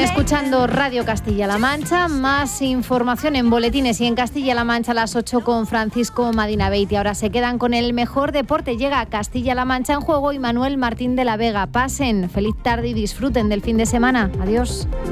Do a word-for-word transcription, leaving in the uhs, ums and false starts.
escuchando Radio Castilla-La Mancha. Más información en boletines y en Castilla-La Mancha a las ocho con Francisco Madina Beiti. Ahora se quedan con el mejor deporte. Llega a Castilla-La Mancha en juego y Manuel Martín de la Vega. Pasen, feliz tarde y disfruten del fin de semana. Adiós.